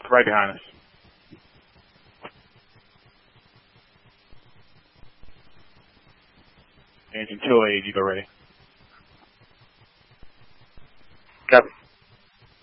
Right behind us. Engine 208, you go ready. Copy.